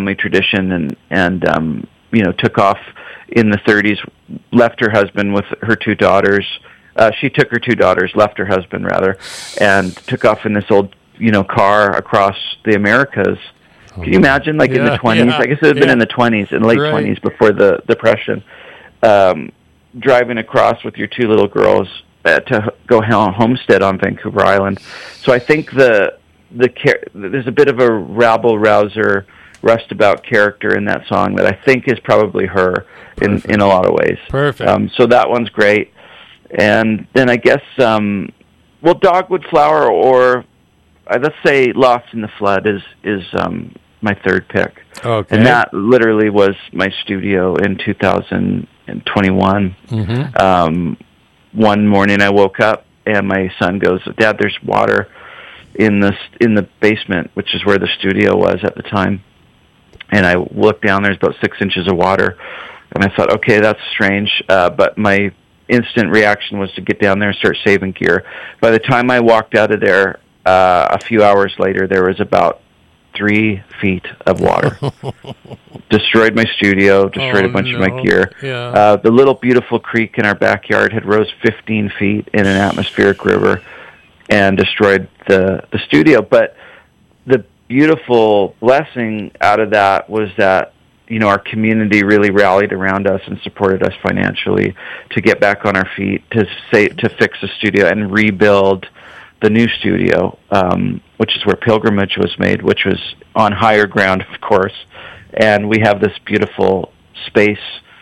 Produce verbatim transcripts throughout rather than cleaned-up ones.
family tradition, and and um, you know, took off in the thirties, left her husband with her two daughters. Uh, she took her two daughters, left her husband rather, and took off in this old, you know, car across the Americas. Can you imagine, like yeah, in the twenties? Yeah, I guess it had been yeah. in the twenties, in the late right. twenties, before the Depression, um, driving across with your two little girls uh, to go homestead on Vancouver Island. So I think the the there's a bit of a rabble-rouser, rustabout character in that song that I think is probably her in, in a lot of ways. Perfect. Um, so that one's great. And then I guess, um, well, Dogwood Flower or uh, let's say Lost in the Flood is is um, my third pick. Okay. And that literally was my studio in two thousand twenty-one. Mm-hmm. Um, one morning I woke up and my son goes, "Dad, there's water in the in the basement," which is where the studio was at the time. And I looked down, there's about six inches of water. And I thought, okay, that's strange. Uh, but my instant reaction was to get down there and start saving gear. By the time I walked out of there, uh, a few hours later, there was about three feet of water. Destroyed my studio, destroyed oh, a bunch no. of my gear. Yeah. Uh, the little beautiful creek in our backyard had rose fifteen feet in an atmospheric river and destroyed the, the studio. But the beautiful blessing out of that was that, you know, our community really rallied around us and supported us financially to get back on our feet, to say, to fix the studio and rebuild the new studio, um, which is where Pilgrimage was made, which was on higher ground, of course. And we have this beautiful space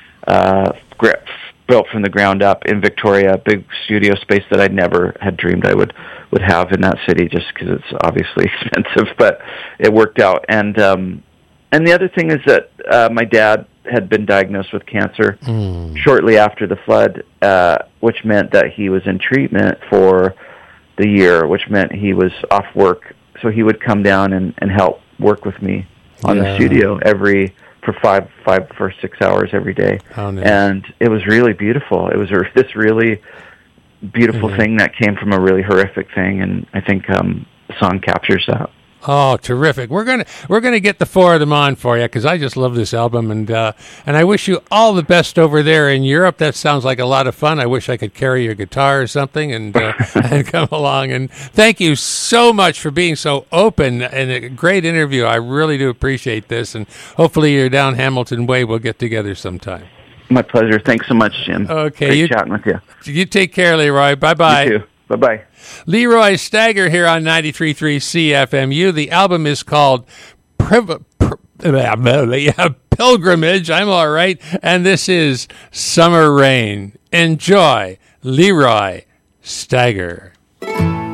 uh, gra- built from the ground up in Victoria, a big studio space that I never had dreamed I would, would have in that city, just because it's obviously expensive, but it worked out. And um, and the other thing is that uh, my dad had been diagnosed with cancer mm. shortly after the flood, uh, which meant that he was in treatment for the year, which meant he was off work. So he would come down and, and help work with me on yeah. the studio every for five five for six hours every day. Oh, nice. And it was really beautiful. It was a, this really beautiful mm-hmm. thing that came from a really horrific thing, and I think um, the song captures that. Oh, terrific! We're gonna we're gonna get the four of them on for you because I just love this album, and uh, and I wish you all the best over there in Europe. That sounds like a lot of fun. I wish I could carry your guitar or something and uh, and come along. And thank you so much for being so open and a great interview. I really do appreciate this, and hopefully you're down Hamilton Way. We'll get together sometime. My pleasure. Thanks so much, Jim. Okay, Great you, chatting with you. You take care, Leroy. Bye bye. You too. Bye bye. Leroy Stagger here on ninety-three point three C F M U. The album is called Priv- Pri- Pilgrimage. I'm all right. And this is Summer Rain. Enjoy, Leroy Stagger.